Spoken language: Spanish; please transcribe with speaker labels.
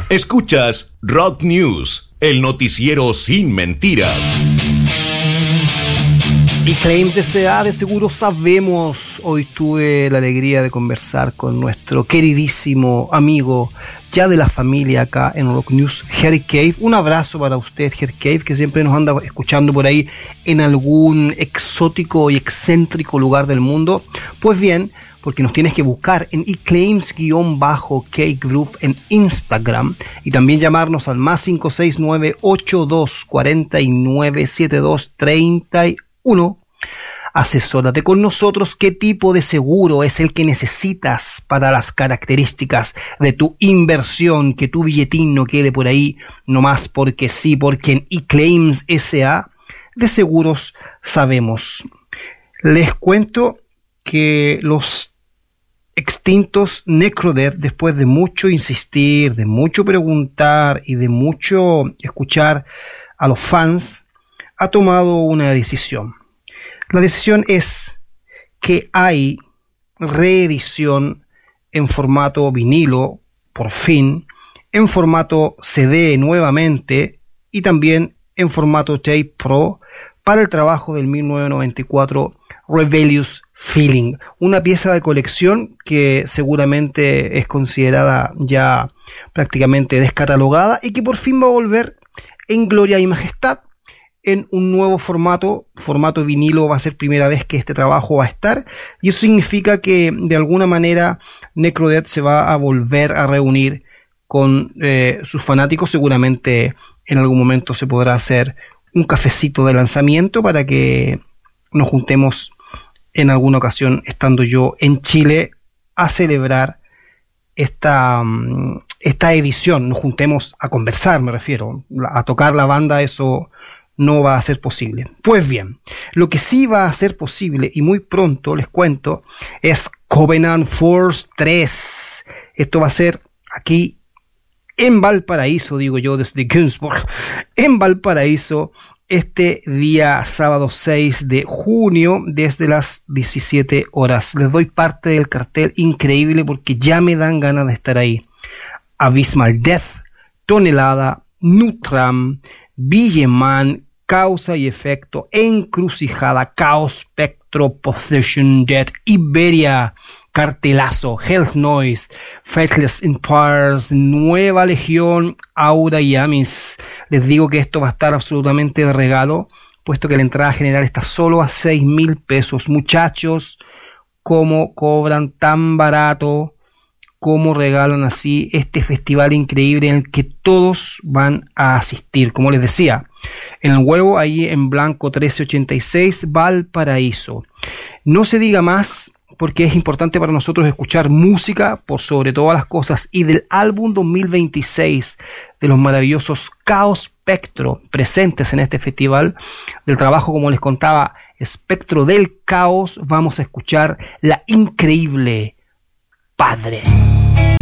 Speaker 1: Escuchas Rock News, el noticiero sin mentiras.
Speaker 2: E-Claims S.A. de seguro sabemos. Hoy tuve la alegría de conversar con nuestro queridísimo amigo, ya de la familia acá en Rock News, Harry Cave. Un abrazo para usted, Harry Cave, que siempre nos anda escuchando por ahí en algún exótico y excéntrico lugar del mundo. Pues bien, porque nos tienes que buscar en eClaims_Cake Group en Instagram y también llamarnos al más 569-8249-7231. Asesórate con nosotros qué tipo de seguro es el que necesitas para las características de tu inversión, que tu billetín no quede por ahí nomás porque sí, porque en eClaims S.A. de seguros sabemos. Les cuento que los extintos Necrodead, después de mucho insistir, de mucho preguntar y de mucho escuchar a los fans, ha tomado una decisión. La decisión es que hay reedición en formato vinilo, por fin, en formato CD nuevamente y también en formato Tape Pro para el trabajo del 1994 Rebellious Feeling, una pieza de colección que seguramente es considerada ya prácticamente descatalogada y que por fin va a volver en gloria y majestad en un nuevo formato vinilo. Va a ser primera vez que este trabajo va a estar, y eso significa que de alguna manera Necrodead se va a volver a reunir con sus fanáticos. Seguramente en algún momento se podrá hacer un cafecito de lanzamiento para que nos juntemos en alguna ocasión, estando yo en Chile, a celebrar esta edición. Nos juntemos a conversar, me refiero, a tocar la banda, eso no va a ser posible. Pues bien, lo que sí va a ser posible, y muy pronto les cuento, es Covenant Force 3. Esto va a ser aquí en Valparaíso, digo yo, desde Günzburg, en Valparaíso, este día sábado 6 de junio, desde las 17 horas. Les doy parte del cartel increíble porque ya me dan ganas de estar ahí. Abysmal Death, Tonelada, Nutram, Villeman, Causa y Efecto, Encrucijada, Chaos Spectro, Possession Dead, Iberia, cartelazo, Hell's Noise, Faithless Empires, Nueva Legión, Aura y Amis. Les digo que esto va a estar absolutamente de regalo, puesto que la entrada general está solo a 6,000 pesos. Muchachos, ¿cómo cobran tan barato? ¿Cómo regalan así este festival increíble en el que todos van a asistir? Como les decía, en el huevo, ahí en Blanco 1386, Valparaíso. No se diga más, porque es importante para nosotros escuchar música por sobre todas las cosas, y del álbum 2026 de los maravillosos Chaos Spectro presentes en este festival, del trabajo, como les contaba, Espectro del Caos, vamos a escuchar la increíble Padre.